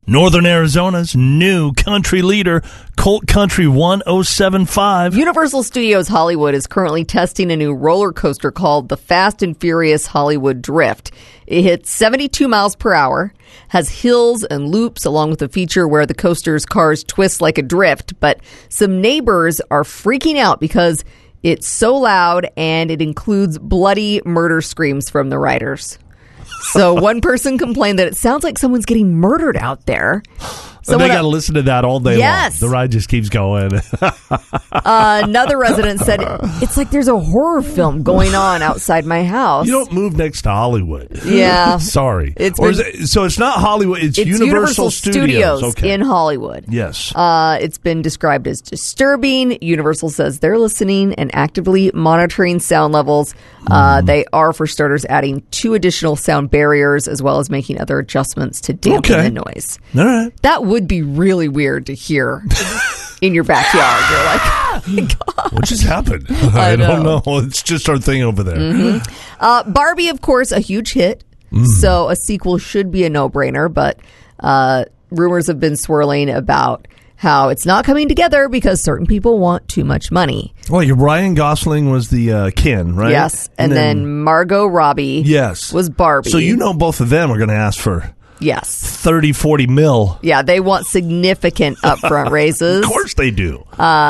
Northern Arizona's new country leader, Colt Country 1075. Universal Studios Hollywood is currently testing a new roller coaster called the Fast and Furious Hollywood Drift. It hits 72 miles per hour, has hills and loops, along with a feature where the coaster's cars twist like a drift. But some neighbors are freaking out because it's so loud and it includes bloody murder screams from the riders. So one person complained that it sounds like someone's getting murdered out there. They got to listen to that all day long. The ride just keeps going. Another resident said, it's like there's a horror film going on outside my house. You don't move next to Hollywood. Yeah. Sorry. So it's not Hollywood. It's Universal Studios in Hollywood. Yes. It's been described as disturbing. Universal says they're listening and actively monitoring sound levels. They are, for starters, adding 2 additional sound barriers as well as making other adjustments to dampen the noise. All right. That would be really weird to hear in your backyard. You're like, oh my God. What just happened? I don't know. It's just our thing over there. Mm-hmm. Barbie, of course, a huge hit. So a sequel should be a no-brainer. But rumors have been swirling about how it's not coming together because certain people want too much money. Well, Ryan Gosling was the Ken, right? Yes. And then Margot Robbie was Barbie. So both of them are going to ask for... Yes. 30, 40 mil. Yeah, they want significant upfront raises. Of course they do.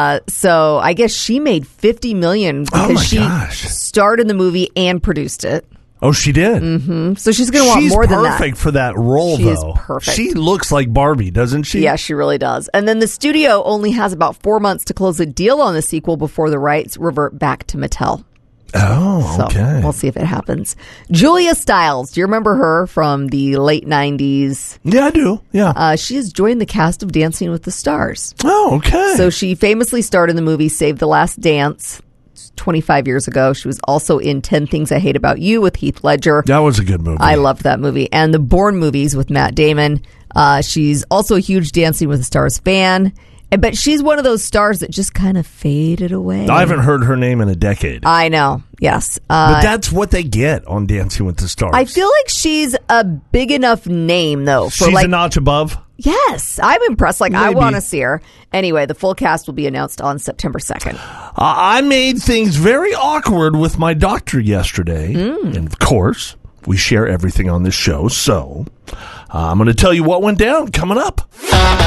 So I guess she made $50 million because she starred in the movie and produced it. Oh, she did? Mm-hmm. So she's going to want more than that. She's perfect for that role, though. She is perfect. She looks like Barbie, doesn't she? Yeah, she really does. And then the studio only has about 4 months to close a deal on the sequel before the rights revert back to Mattel. Oh, okay. So we'll see if it happens. Julia Stiles, do you remember her from the late 90s? Yeah, I do. Yeah. She has joined the cast of Dancing with the Stars. Oh, okay. So she famously starred in the movie Save the Last Dance 25 years ago. She was also in 10 Things I Hate About You with Heath Ledger. That was a good movie. I loved that movie. And the Bourne movies with Matt Damon. She's also a huge Dancing with the Stars fan. But she's one of those stars that just kind of faded away. I haven't heard her name in a decade. I know, yes. But that's what they get on Dancing with the Stars. I feel like she's a big enough name, though. She's a notch above? Yes. I'm impressed. I want to see her. Anyway, the full cast will be announced on September 2nd. I made things very awkward with my doctor yesterday. And, of course, we share everything on this show. So I'm going to tell you what went down coming up.